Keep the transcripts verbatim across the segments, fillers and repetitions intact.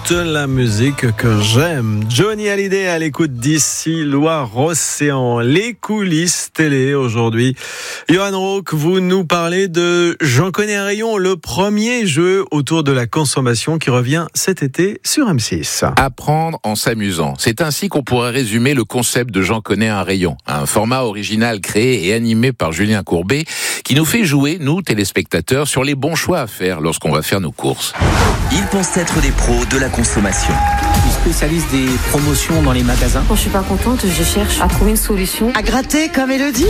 toute la musique que j'aime. Johnny Hallyday à l'écoute d'ici Loire-Océan. Les coulisses télé aujourd'hui. Johan Rauque, vous nous parlez de J'en connais un rayon, le premier jeu autour de la consommation qui revient cet été sur M six. Apprendre en s'amusant. C'est ainsi qu'on pourrait résumer le concept de J'en connais un rayon. Un format original créé et animé par Julien Courbet qui nous fait jouer, nous, téléspectateurs, sur les bons choix à faire lorsqu'on va faire nos courses. Ils pensent être des pros de la consommation. Ils spécialisent des promotions dans les magasins. Quand je suis pas contente, je cherche à trouver une solution. À gratter comme Elodie.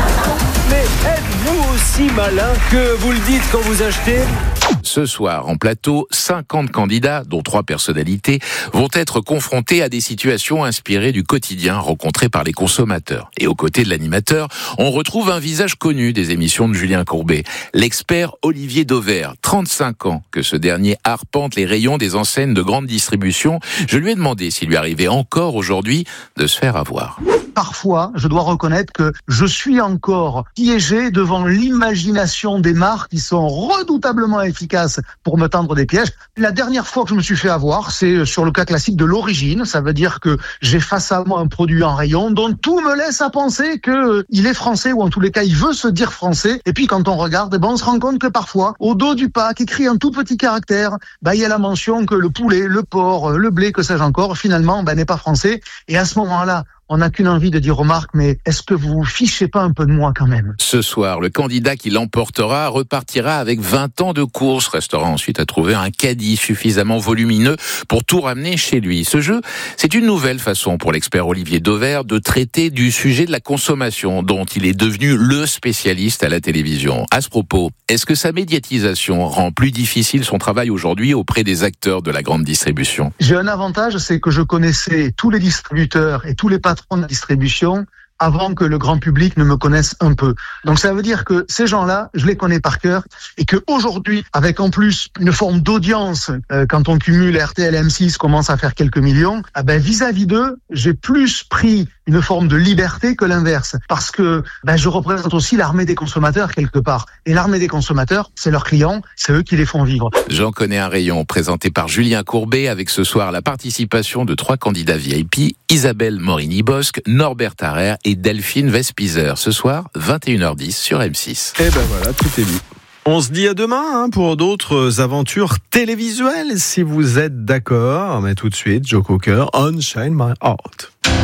Mais êtes-vous aussi malin que vous le dites quand vous achetez ? Ce soir, en plateau, cinquante candidats, dont trois personnalités, vont être confrontés à des situations inspirées du quotidien rencontré par les consommateurs. Et aux côtés de l'animateur, on retrouve un visage connu des émissions de Julien Courbet, l'expert Olivier Dauvert, trente-cinq ans, que ce dernier arpente les rayons des enseignes de grande distribution. Je lui ai demandé s'il lui arrivait encore aujourd'hui de se faire avoir. Parfois, je dois reconnaître que je suis encore piégé devant l'imagination des marques qui sont redoutablement efficaces pour me tendre des pièges. La dernière fois que je me suis fait avoir, c'est sur le cas classique de l'origine. Ça veut dire que j'ai face à moi un produit en rayon dont tout me laisse à penser qu'il est français, ou en tous les cas, il veut se dire français. Et puis quand on regarde, eh ben, on se rend compte que parfois, au dos du pack, écrit en tout petit caractère, bah, il y a la mention que le poulet, le porc, le blé, que sais-je encore, finalement, bah, n'est pas français. Et à ce moment-là, on n'a qu'une envie de dire aux marques, mais est-ce que vous vous fichez pas un peu de moi quand même ? Ce soir, le candidat qui l'emportera repartira avec vingt ans de course, restera ensuite à trouver un caddie suffisamment volumineux pour tout ramener chez lui. Ce jeu, c'est une nouvelle façon pour l'expert Olivier Dauvert de traiter du sujet de la consommation, dont il est devenu le spécialiste à la télévision. À ce propos, est-ce que sa médiatisation rend plus difficile son travail aujourd'hui auprès des acteurs de la grande distribution ? J'ai un avantage, c'est que je connaissais tous les distributeurs et tous les patrons de la distribution avant que le grand public ne me connaisse un peu. Donc ça veut dire que ces gens-là, je les connais par cœur, et que aujourd'hui, avec en plus une forme d'audience, euh, quand on cumule R T L, M six commence à faire quelques millions, ah ben vis-à-vis d'eux, j'ai plus pris une forme de liberté que l'inverse, parce que ben, je représente aussi l'armée des consommateurs quelque part. Et l'armée des consommateurs, c'est leurs clients, c'est eux qui les font vivre. J'en connais un rayon, présenté par Julien Courbet, avec ce soir la participation de trois candidats V I P, Isabelle Morini-Bosque, Norbert Harrer et Delphine Vespizer. Ce soir, vingt et une heures dix sur M six. Et ben voilà, tout est dit. On se dit à demain hein, pour d'autres aventures télévisuelles, si vous êtes d'accord. Mais tout de suite, Joe Cocker, On Shine My Heart.